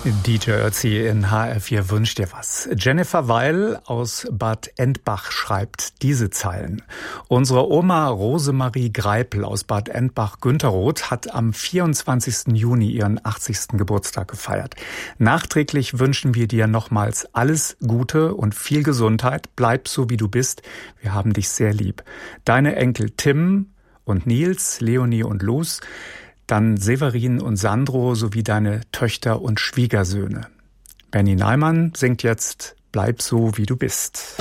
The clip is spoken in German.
DJ Ötzi in HR4 wünscht dir was. Jennifer Weil aus Bad Endbach schreibt diese Zeilen. Unsere Oma Rosemarie Greipel aus Bad Endbach-Günterroth hat am 24. Juni ihren 80. Geburtstag gefeiert. Nachträglich wünschen wir dir nochmals alles Gute und viel Gesundheit. Bleib so, wie du bist. Wir haben dich sehr lieb. Deine Enkel Tim und Nils, Leonie und Luz, dann Severin und Sandro sowie deine Töchter und Schwiegersöhne. Benny Neimann singt jetzt Bleib so, wie du bist.